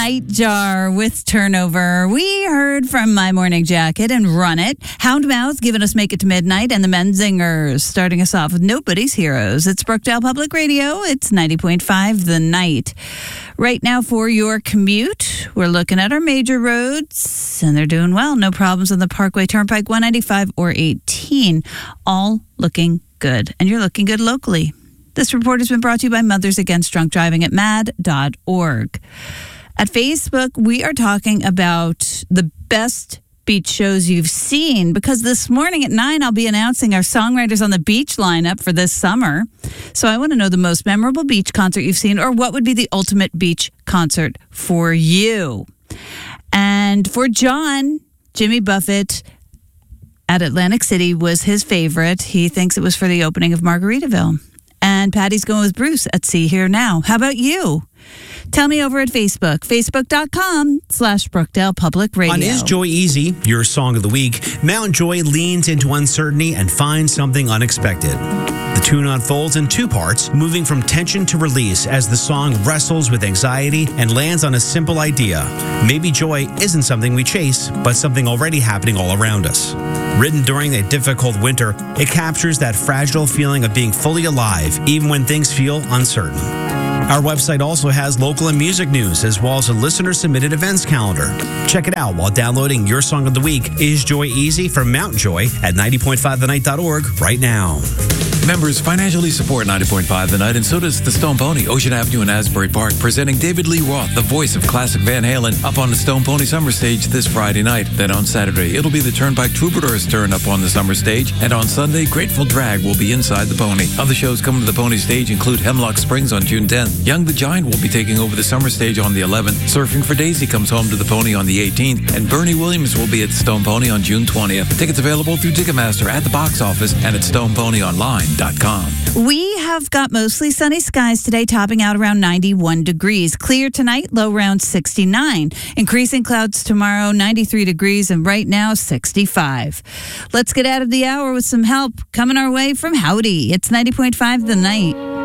Nightjar with Turnover. We heard from My Morning Jacket and Run It. Houndmouth giving us Make It to Midnight, and the Menzingers starting us off with Nobody's Heroes. It's Brookdale Public Radio. It's 90.5 The Night. Right now for your commute, we're looking at our major roads, and they're doing well. No problems on the Parkway, Turnpike, 195 or 18. All looking good. And you're looking good locally. This report has been brought to you by Mothers Against Drunk Driving at mad.org. At Facebook, we are talking about the best beach shows you've seen, because this morning at 9, I'll be announcing our Songwriters on the Beach lineup for this summer. So I want to know the most memorable beach concert you've seen, or what would be the ultimate beach concert for you. And for John, Jimmy Buffett at Atlantic City was his favorite. He thinks it was for the opening of Margaritaville. And Patty's going with Bruce at See Here Now. How about you? Tell me over at Facebook, facebook.com/Brookdale Public Radio. On Is Joy Easy, your song of the week, Mount Joy leans into uncertainty and finds something unexpected. The tune unfolds in two parts, moving from tension to release as the song wrestles with anxiety and lands on a simple idea. Maybe joy isn't something we chase, but something already happening all around us. Written during a difficult winter, it captures that fragile feeling of being fully alive, even when things feel uncertain. Our website also has local and music news, as well as a listener-submitted events calendar. Check it out while downloading your song of the week, Is Joy Easy, from Mount Joy at 90.5thenight.org right now. Members financially support 90.5 The Night, and so does the Stone Pony, Ocean Avenue in Asbury Park, presenting David Lee Roth, the voice of classic Van Halen, up on the Stone Pony Summer Stage this Friday night. Then on Saturday, it'll be the Turnpike Troubadours' turn up on the Summer Stage, and on Sunday, Grateful Drag will be inside the Pony. Other shows coming to the Pony Stage include Hemlock Springs on June 10th. Young the Giant will be taking over the Summer Stage on the 11th. Surfing for Daisy comes home to the Pony on the 18th, and Bernie Williams will be at the Stone Pony on June 20th. Tickets available through Ticketmaster, at the box office, and at stoneponyonline.com. We have got mostly sunny skies today, topping out around 91 degrees. Clear tonight, low around 69. Increasing clouds tomorrow, 93 degrees, and right now 65. Let's get out of the hour with some help coming our way from Howdy. It's 90.5 The Night.